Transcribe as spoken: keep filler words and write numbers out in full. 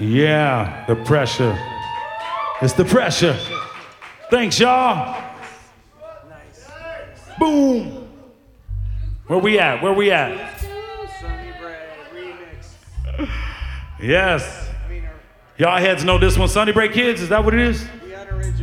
Yeah, the pressure. It's the pressure. Thanks, y'all. Nice. Boom. Where we at? Where we at? Sunny Bread remix. Yes. I mean, our, Y'all heads know this one, Sunny Break Kids. Is that what it is? we had original.